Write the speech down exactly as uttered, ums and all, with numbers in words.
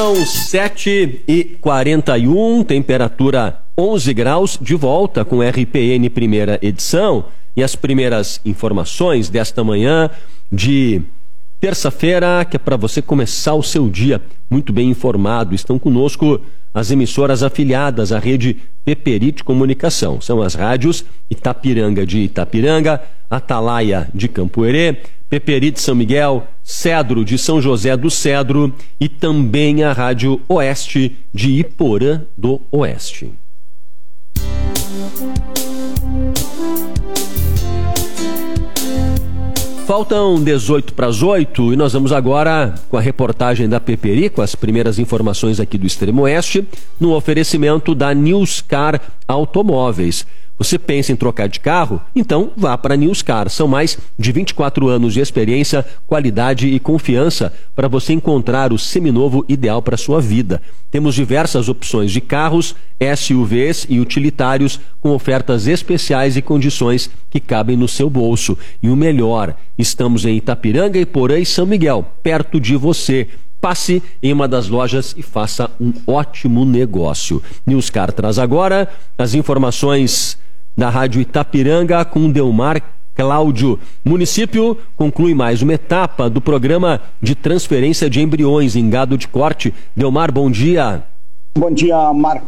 São sete e quarenta e um, temperatura onze graus, de volta com R P N primeira edição. E as primeiras informações desta manhã de terça-feira, que é para você começar o seu dia muito bem informado. Estão conosco as emissoras afiliadas à rede Peperite Comunicação. São as rádios Itapiranga de Itapiranga, Atalaia de Campo Herê, Peperite São Miguel, Cedro de São José do Cedro e também a Rádio Oeste de Iporã do Oeste. Faltam dezoito para as oito e nós vamos agora com a reportagem da Peperi, com as primeiras informações aqui do Extremo Oeste, no oferecimento da Newscar Automóveis. Você pensa em trocar de carro? Então vá para a Newscar. São mais de vinte e quatro anos de experiência, qualidade e confiança para você encontrar o seminovo ideal para a sua vida. Temos diversas opções de carros, S U Vs e utilitários com ofertas especiais e condições que cabem no seu bolso. E o melhor, estamos em Itapiranga, Iporã e São Miguel, perto de você. Passe em uma das lojas e faça um ótimo negócio. Newscar traz agora as informações da Rádio Itapiranga com Delmar Cláudio. Município conclui mais uma etapa do programa de transferência de embriões em gado de corte. Delmar, bom dia. Bom dia, Marcos.